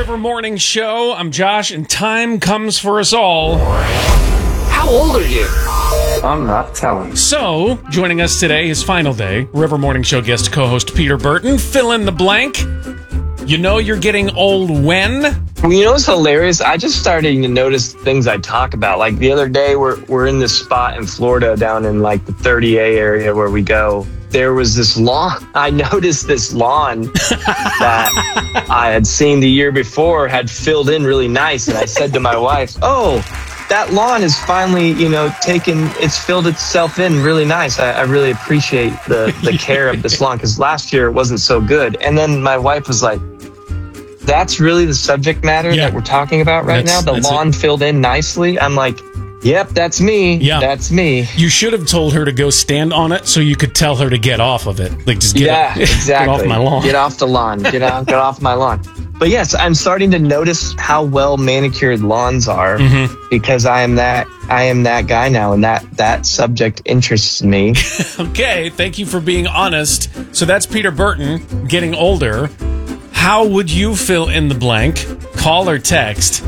River Morning Show. I'm Josh, and time comes for us all. How old are you? I'm not telling. So, joining us today, his final day, River Morning Show guest co-host Peter Burton. Fill in the blank. You know you're getting old when? Well, you know what's hilarious? I just started to notice things I talk about. Like the other day, we're in this spot in Florida down in like the 30A area where we go. There was this lawn. I noticed this lawn that I had seen the year before had filled in really nice. And I said to my wife, oh, that lawn is finally, it's filled itself in really nice. I really appreciate the care of this lawn because last year it wasn't so good. And then my wife was like, that's really the subject matter that we're talking about right now? The lawn filled in nicely? I'm like, yep, that's me. Yeah. That's me. You should have told her to go stand on it so you could tell her to get off of it. Like, just exactly. Get off my lawn. Get off the lawn. Get off my lawn. But yes, I'm starting to notice how well manicured lawns are because I am that guy now, and that subject interests me. Okay, thank you for being honest. So that's Peter Burton getting older. How would you fill in the blank? Call or text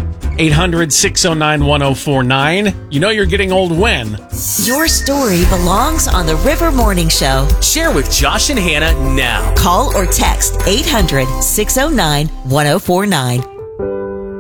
800-609-1049. You know you're getting old when? Your story belongs on the River Morning Show. Share with Josh and Hannah now. Call or text 800-609-1049.